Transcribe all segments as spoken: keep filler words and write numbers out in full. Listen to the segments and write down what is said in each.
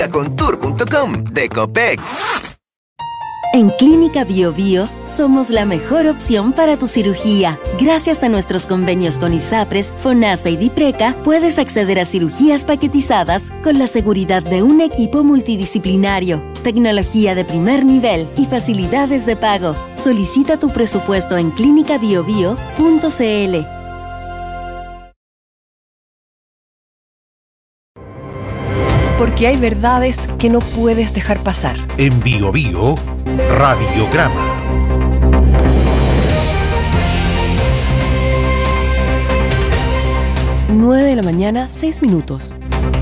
con tour punto com de Copec. En Clínica Bio Bio somos la mejor opción para tu cirugía. Gracias a nuestros convenios con ISAPRES, FONASA y DIPRECA, puedes acceder a cirugías paquetizadas con la seguridad de un equipo multidisciplinario, tecnología de primer nivel y facilidades de pago. Solicita tu presupuesto en clínica bio bio punto c l. Porque hay verdades que no puedes dejar pasar. En Bio Bio, Radiograma. nueve de la mañana, seis minutos.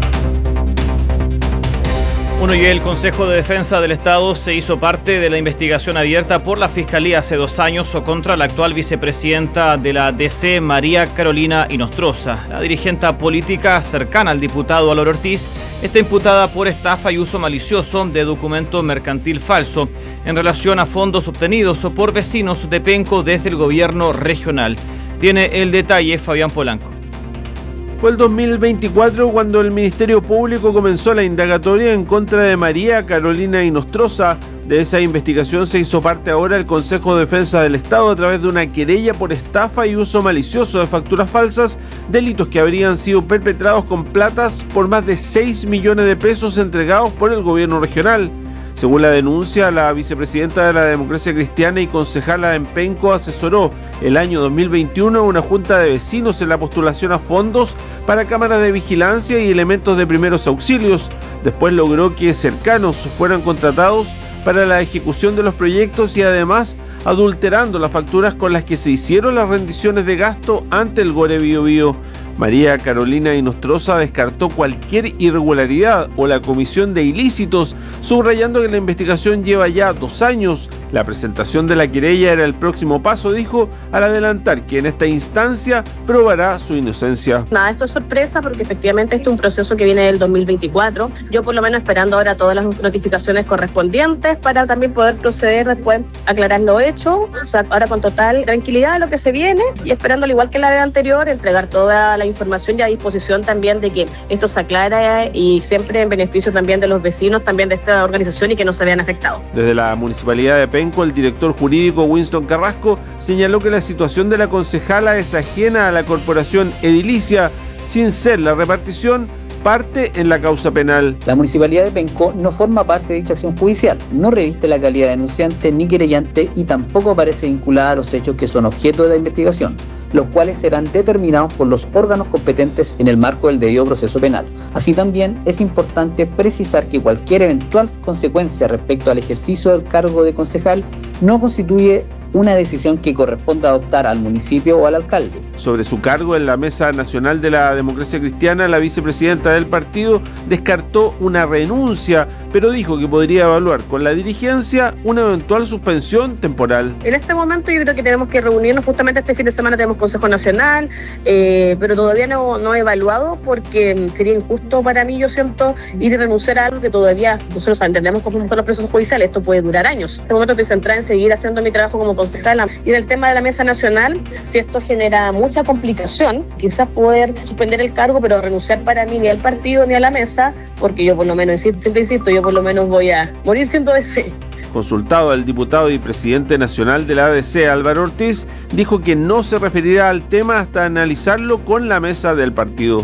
Bueno, y el Consejo de Defensa del Estado se hizo parte de la investigación abierta por la Fiscalía hace dos años contra la actual vicepresidenta de la D C, María Carolina Inostroza. La dirigente política cercana al diputado Álvaro Ortiz está imputada por estafa y uso malicioso de documento mercantil falso en relación a fondos obtenidos por vecinos de Penco desde el gobierno regional. Tiene el detalle Fabián Polanco. Fue el dos mil veinticuatro cuando el Ministerio Público comenzó la indagatoria en contra de María Carolina Inostroza. De esa investigación se hizo parte ahora el Consejo de Defensa del Estado a través de una querella por estafa y uso malicioso de facturas falsas, delitos que habrían sido perpetrados con platas por más de seis millones de pesos entregados por el gobierno regional. Según la denuncia, la vicepresidenta de la Democracia Cristiana y concejala en Penco asesoró el año dos mil veintiuno a una junta de vecinos en la postulación a fondos para cámaras de vigilancia y elementos de primeros auxilios. Después logró que cercanos fueran contratados para la ejecución de los proyectos y además adulterando las facturas con las que se hicieron las rendiciones de gasto ante el Gore Bio Bio. María Carolina Inostroza descartó cualquier irregularidad o la comisión de ilícitos, subrayando que la investigación lleva ya dos años. La presentación de la querella era el próximo paso, dijo, al adelantar que en esta instancia probará su inocencia. Nada, esto es sorpresa porque efectivamente este es un proceso que viene del dos mil veinticuatro. Yo por lo menos esperando ahora todas las notificaciones correspondientes para también poder proceder después a aclarar lo hecho. O sea, ahora con total tranquilidad de lo que se viene y esperando al igual que la vez anterior entregar toda la información y a disposición también de que esto se aclare y siempre en beneficio también de los vecinos también de esta organización y que no se vean afectados. Desde la Municipalidad de Penco, el director jurídico Winston Carrasco señaló que la situación de la concejala es ajena a la corporación edilicia, sin ser la repartición parte en la causa penal. La Municipalidad de Penco no forma parte de dicha acción judicial, no reviste la calidad de denunciante ni querellante y tampoco aparece vinculada a los hechos que son objeto de la investigación, los cuales serán determinados por los órganos competentes en el marco del debido proceso penal. Así también es importante precisar que cualquier eventual consecuencia respecto al ejercicio del cargo de concejal no constituye una decisión que corresponda adoptar al municipio o al alcalde. Sobre su cargo en la Mesa Nacional de la Democracia Cristiana, la vicepresidenta del partido descartó una renuncia, pero dijo que podría evaluar con la dirigencia una eventual suspensión temporal. En este momento yo creo que tenemos que reunirnos, justamente este fin de semana tenemos Consejo Nacional, eh, pero todavía no, no he evaluado porque sería injusto para mí, yo siento, ir y renunciar a algo que todavía nosotros entendemos como con los procesos judiciales, esto puede durar años. En este momento estoy centrada en seguir haciendo mi trabajo como concejala. Y en el tema de la Mesa Nacional, si esto genera mucha complicación, quizás poder suspender el cargo, pero renunciar para mí ni al partido ni a la mesa, porque yo por lo menos, siempre insisto, yo por lo menos voy a morir siendo D C. Consultado al diputado y presidente nacional de la A D C, Álvaro Ortiz, dijo que no se referirá al tema hasta analizarlo con la mesa del partido.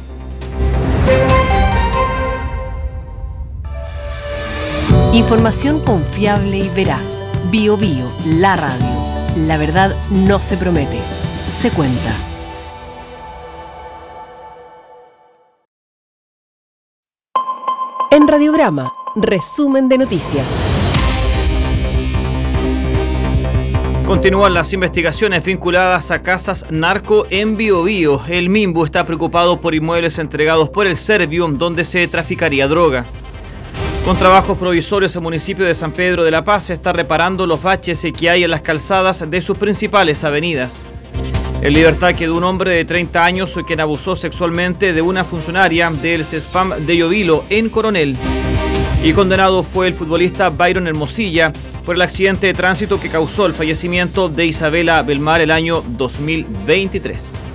Información confiable y veraz. Bio Bio, la radio. La verdad no se promete, se cuenta. En Radiograma, resumen de noticias. Continúan las investigaciones vinculadas a casas narco en Bio Bio. El Mimbu está preocupado por inmuebles entregados por el Servium donde se traficaría droga. Con trabajos provisorios, el municipio de San Pedro de la Paz está reparando los baches que hay en las calzadas de sus principales avenidas. En libertad quedó un hombre de treinta años quien abusó sexualmente de una funcionaria del CESFAM de Llovilo en Coronel. Y condenado fue el futbolista Byron Hermosilla por el accidente de tránsito que causó el fallecimiento de Isabela Belmar el año dos mil veintitrés.